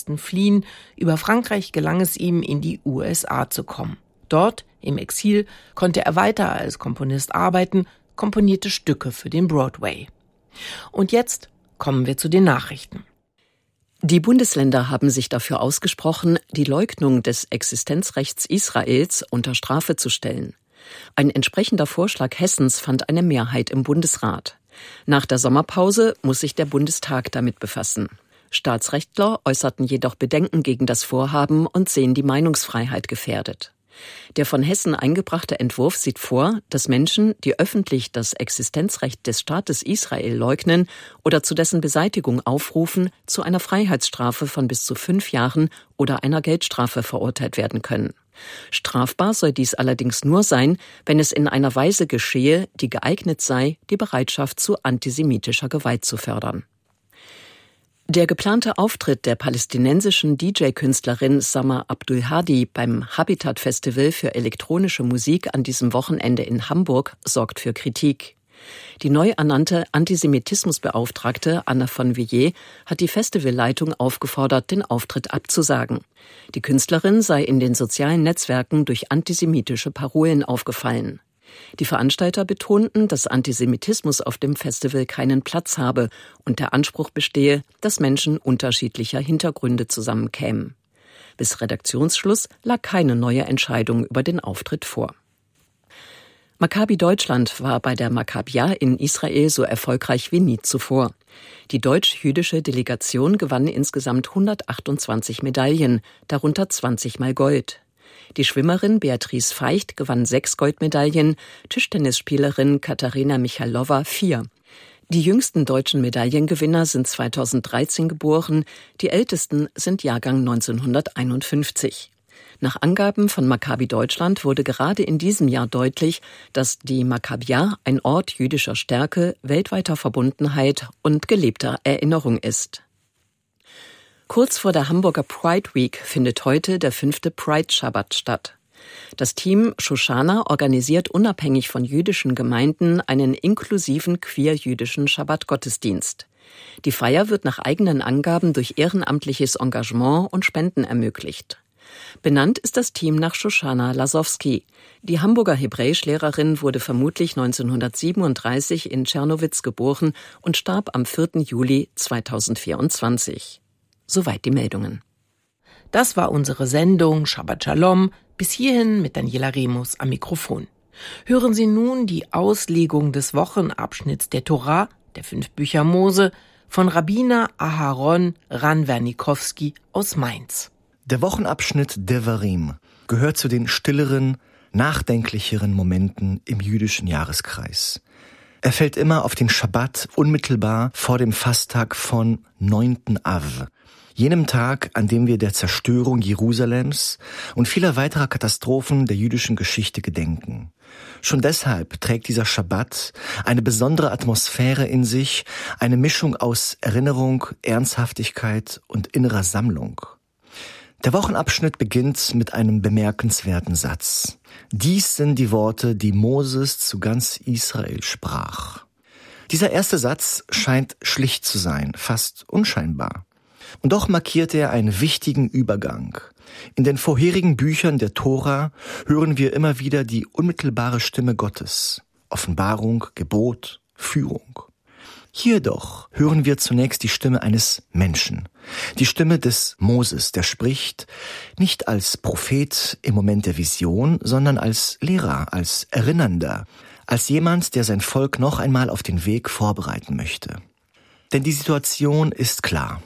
mussten fliehen. Über Frankreich gelang es ihm, in die USA zu kommen. Dort, im Exil, konnte er weiter als Komponist arbeiten, komponierte Stücke für den Broadway. Und jetzt kommen wir zu den Nachrichten. Die Bundesländer haben sich dafür ausgesprochen, die Leugnung des Existenzrechts Israels unter Strafe zu stellen. Ein entsprechender Vorschlag Hessens fand eine Mehrheit im Bundesrat. Nach der Sommerpause muss sich der Bundestag damit befassen. Staatsrechtler äußerten jedoch Bedenken gegen das Vorhaben und sehen die Meinungsfreiheit gefährdet. Der von Hessen eingebrachte Entwurf sieht vor, dass Menschen, die öffentlich das Existenzrecht des Staates Israel leugnen oder zu dessen Beseitigung aufrufen, zu einer Freiheitsstrafe von bis zu 5 Jahren oder einer Geldstrafe verurteilt werden können. Strafbar soll dies allerdings nur sein, wenn es in einer Weise geschehe, die geeignet sei, die Bereitschaft zu antisemitischer Gewalt zu fördern. Der geplante Auftritt der palästinensischen DJ-Künstlerin Samar Abdulhadi beim Habitat-Festival für elektronische Musik an diesem Wochenende in Hamburg sorgt für Kritik. Die neu ernannte Antisemitismusbeauftragte Anna von Villiers hat die Festivalleitung aufgefordert, den Auftritt abzusagen. Die Künstlerin sei in den sozialen Netzwerken durch antisemitische Parolen aufgefallen. Die Veranstalter betonten, dass Antisemitismus auf dem Festival keinen Platz habe und der Anspruch bestehe, dass Menschen unterschiedlicher Hintergründe zusammenkämen. Bis Redaktionsschluss lag keine neue Entscheidung über den Auftritt vor. Maccabi Deutschland war bei der Maccabia in Israel so erfolgreich wie nie zuvor. Die deutsch-jüdische Delegation gewann insgesamt 128 Medaillen, darunter 20 Mal Gold. Die Schwimmerin Beatrice Feicht gewann 6 Goldmedaillen, Tischtennisspielerin Katharina Michalowa 4. Die jüngsten deutschen Medaillengewinner sind 2013 geboren, die ältesten sind Jahrgang 1951. Nach Angaben von Maccabi Deutschland wurde gerade in diesem Jahr deutlich, dass die Maccabia ein Ort jüdischer Stärke, weltweiter Verbundenheit und gelebter Erinnerung ist. Kurz vor der Hamburger Pride Week findet heute der 5. Pride-Schabbat statt. Das Team Shoshana organisiert unabhängig von jüdischen Gemeinden einen inklusiven queer-jüdischen Schabbat-Gottesdienst. Die Feier wird nach eigenen Angaben durch ehrenamtliches Engagement und Spenden ermöglicht. Benannt ist das Team nach Shoshana Lasowski. Die Hamburger Hebräischlehrerin wurde vermutlich 1937 in Czernowitz geboren und starb am 4. Juli 2024. Soweit die Meldungen. Das war unsere Sendung Shabbat Shalom. Bis hierhin mit Daniela Remus am Mikrofon. Hören Sie nun die Auslegung des Wochenabschnitts der Torah, der 5 Bücher Mose, von Rabbiner Aharon Ranwernikowski aus Mainz. Der Wochenabschnitt Devarim gehört zu den stilleren, nachdenklicheren Momenten im jüdischen Jahreskreis. Er fällt immer auf den Schabbat unmittelbar vor dem Fasttag von 9. Av, jenem Tag, an dem wir der Zerstörung Jerusalems und vieler weiterer Katastrophen der jüdischen Geschichte gedenken. Schon deshalb trägt dieser Schabbat eine besondere Atmosphäre in sich, eine Mischung aus Erinnerung, Ernsthaftigkeit und innerer Sammlung. Der Wochenabschnitt beginnt mit einem bemerkenswerten Satz. Dies sind die Worte, die Moses zu ganz Israel sprach. Dieser erste Satz scheint schlicht zu sein, fast unscheinbar. Und doch markiert er einen wichtigen Übergang. In den vorherigen Büchern der Tora hören wir immer wieder die unmittelbare Stimme Gottes. Offenbarung, Gebot, Führung. Hier jedoch hören wir zunächst die Stimme eines Menschen. Die Stimme des Moses, der spricht nicht als Prophet im Moment der Vision, sondern als Lehrer, als Erinnernder, als jemand, der sein Volk noch einmal auf den Weg vorbereiten möchte. Denn die Situation ist klar.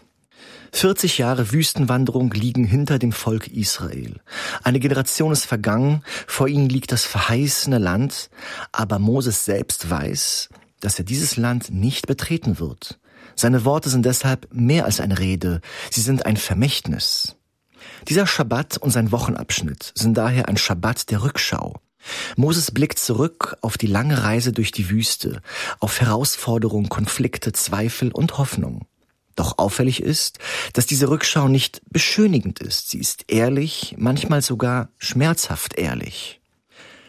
40 Jahre Wüstenwanderung liegen hinter dem Volk Israel. Eine Generation ist vergangen, vor ihnen liegt das verheißene Land, aber Moses selbst weiß, dass er dieses Land nicht betreten wird. Seine Worte sind deshalb mehr als eine Rede, sie sind ein Vermächtnis. Dieser Schabbat und sein Wochenabschnitt sind daher ein Schabbat der Rückschau. Moses blickt zurück auf die lange Reise durch die Wüste, auf Herausforderungen, Konflikte, Zweifel und Hoffnung. Doch auffällig ist, dass diese Rückschau nicht beschönigend ist. Sie ist ehrlich, manchmal sogar schmerzhaft ehrlich.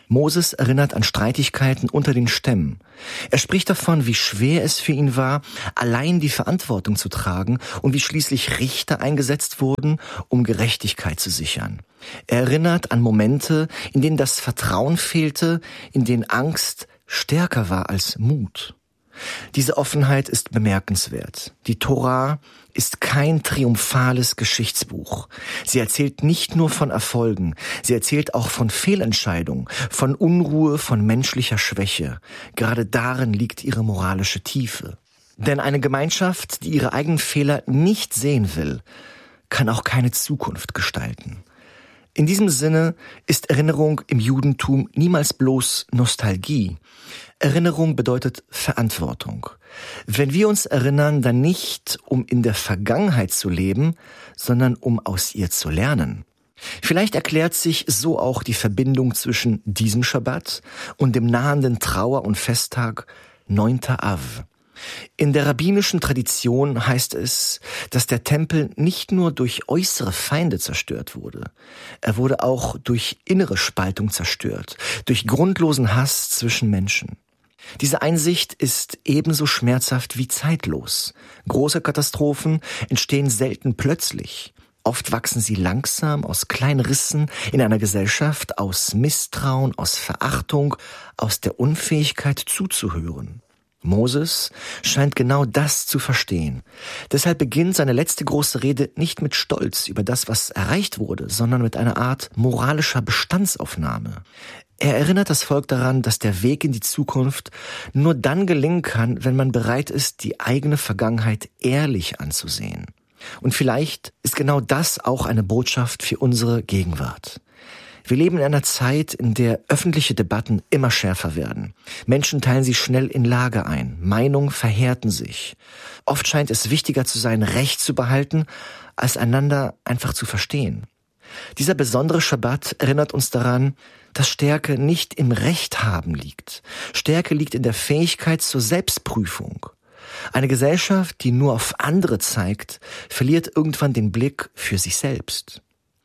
Moses erinnert an Streitigkeiten unter den Stämmen. Er spricht davon, wie schwer es für ihn war, allein die Verantwortung zu tragen und wie schließlich Richter eingesetzt wurden, um Gerechtigkeit zu sichern. Er erinnert an Momente, in denen das Vertrauen fehlte, in denen Angst stärker war als Mut. Diese Offenheit ist bemerkenswert. Die Tora ist kein triumphales Geschichtsbuch. Sie erzählt nicht nur von Erfolgen, sie erzählt auch von Fehlentscheidungen, von Unruhe, von menschlicher Schwäche. Gerade darin liegt ihre moralische Tiefe. Denn eine Gemeinschaft, die ihre eigenen Fehler nicht sehen will, kann auch keine Zukunft gestalten. In diesem Sinne ist Erinnerung im Judentum niemals bloß Nostalgie. Erinnerung bedeutet Verantwortung. Wenn wir uns erinnern, dann nicht, um in der Vergangenheit zu leben, sondern um aus ihr zu lernen. Vielleicht erklärt sich so auch die Verbindung zwischen diesem Schabbat und dem nahenden Trauer- und Festtag 9. Av. In der rabbinischen Tradition heißt es, dass der Tempel nicht nur durch äußere Feinde zerstört wurde, er wurde auch durch innere Spaltung zerstört, durch grundlosen Hass zwischen Menschen. Diese Einsicht ist ebenso schmerzhaft wie zeitlos. Große Katastrophen entstehen selten plötzlich. Oft wachsen sie langsam aus kleinen Rissen in einer Gesellschaft, aus Misstrauen, aus Verachtung, aus der Unfähigkeit zuzuhören. Moses scheint genau das zu verstehen. Deshalb beginnt seine letzte große Rede nicht mit Stolz über das, was erreicht wurde, sondern mit einer Art moralischer Bestandsaufnahme. Er erinnert das Volk daran, dass der Weg in die Zukunft nur dann gelingen kann, wenn man bereit ist, die eigene Vergangenheit ehrlich anzusehen. Und vielleicht ist genau das auch eine Botschaft für unsere Gegenwart. Wir leben in einer Zeit, in der öffentliche Debatten immer schärfer werden. Menschen teilen sich schnell in Lager ein. Meinungen verhärten sich. Oft scheint es wichtiger zu sein, Recht zu behalten, als einander einfach zu verstehen. Dieser besondere Schabbat erinnert uns daran, dass Stärke nicht im Recht haben liegt. Stärke liegt in der Fähigkeit zur Selbstprüfung. Eine Gesellschaft, die nur auf andere zeigt, verliert irgendwann den Blick für sich selbst.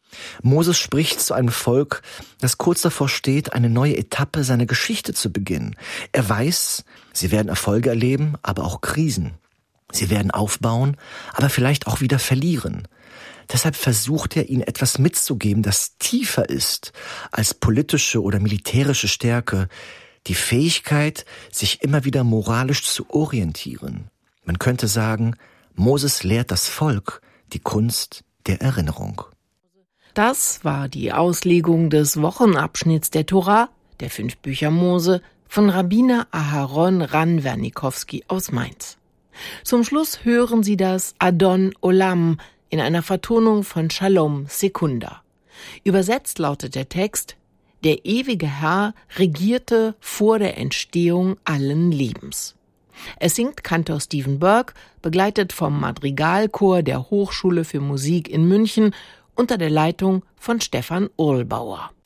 Moses spricht zu einem Volk, das kurz davor steht, eine neue Etappe seiner Geschichte zu beginnen. Er weiß, sie werden Erfolge erleben, aber auch Krisen. Sie werden aufbauen, aber vielleicht auch wieder verlieren. Deshalb versucht er, ihnen etwas mitzugeben, das tiefer ist als politische oder militärische Stärke, die Fähigkeit, sich immer wieder moralisch zu orientieren. Man könnte sagen, Moses lehrt das Volk die Kunst der Erinnerung. Das war die Auslegung des Wochenabschnitts der Tora, der 5 Bücher Mose, von Rabbiner Aharon Ran-Wernikowski aus Mainz. Zum Schluss hören Sie das Adon Olam in einer Vertonung von Shalom Sekunda. Übersetzt lautet der Text: Der ewige Herr regierte vor der Entstehung allen Lebens. Es singt Kantor Stephen Burke, begleitet vom Madrigalchor der Hochschule für Musik in München unter der Leitung von Stefan Urlbauer.